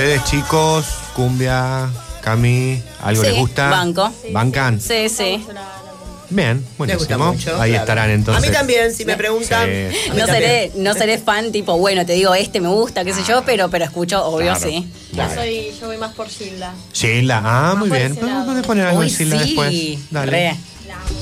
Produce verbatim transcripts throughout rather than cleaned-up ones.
¿Ustedes, chicos, cumbia, Cami, algo Sí, les gusta? banco. ¿Bancan? Sí, sí. Bien, Me gusta buenísimo. mucho, Ahí claro. estarán entonces. A mí también, si me preguntan. Sí. a mí No también. seré, no seré fan, tipo, bueno, te digo, este me gusta, qué sé yo, pero, pero escucho, obvio, Claro. sí. Yo, Dale. soy, yo voy más por Gilda. Sheila, ah, muy por bien. ese Podemos lado. podemos poner algo de Uy, Sheila sí, después. Dale. re. La amo.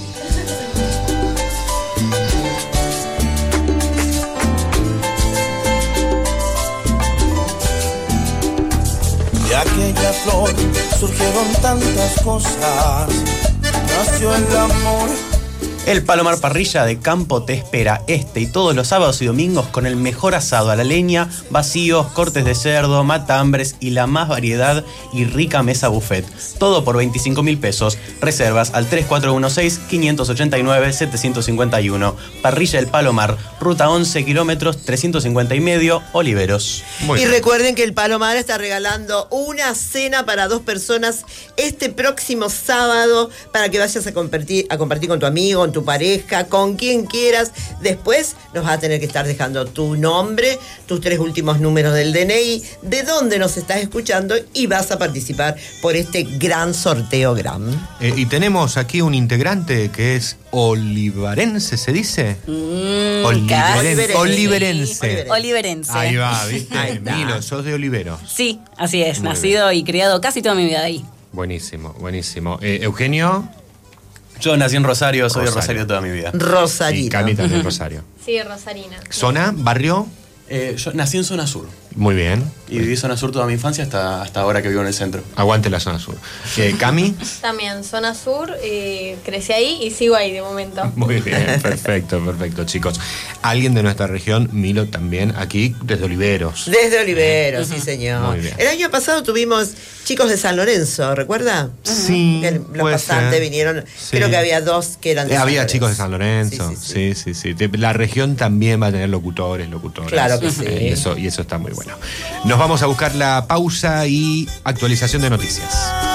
De aquella flor surgieron tantas cosas, nació el amor. El Palomar Parrilla de Campo te espera este y todos los sábados y domingos con el mejor asado a la leña, vacíos, cortes de cerdo, matambres y la más variedad y rica mesa buffet. Todo por veinticinco mil pesos. Reservas al tres cuatro uno seis, cinco ocho nueve, siete cinco uno. Parrilla del Palomar, ruta once kilómetros, trescientos cincuenta y medio, Oliveros. Muy y bien. recuerden que el Palomar está regalando una cena para dos personas este próximo sábado para que vayas a compartir, a compartir con tu amigo, con tu pareja, con quien quieras. Después nos vas a tener que estar dejando tu nombre, tus tres últimos números del D N I, de dónde nos estás escuchando y vas a participar por este gran sorteo gran. Eh, y tenemos aquí un integrante que es olivarense, ¿se dice? Mm, Oliveren- casi. Oliverense. Oliverense. Ahí va, ¿viste? Ahí está. Milo, sos de Oliveros. Sí, así es, Muy nacido y criado casi toda mi vida ahí. Buenísimo, buenísimo. Eh, Eugenio Yo nací en Rosario, soy de Rosario. Rosario toda mi vida. y Rosarito. Cami también, Rosario. Sí, Rosarina. ¿Zona? ¿Barrio? Eh, yo nací en zona sur Muy bien. y viví en zona sur toda mi infancia hasta, hasta ahora que vivo en el centro. Aguante la zona sur. Eh, ¿Cami? También, zona sur, eh, crecí ahí y sigo ahí de momento. Muy bien, perfecto, perfecto, chicos. Alguien de nuestra región, Milo también, aquí desde Oliveros. Desde Oliveros, sí señor. Muy bien. El año pasado tuvimos chicos de San Lorenzo, ¿recuerda? Sí, El- los puede pasantes ser. vinieron, Sí. creo que había dos que eran de Eh, San había Lorenzo. chicos de San Lorenzo, Sí, sí, sí. sí, sí, sí. La región también va a tener locutores, locutoras. Claro que sí. Eh, y, eso, y eso está muy bueno. Nos vamos a buscar la pausa y actualización de noticias.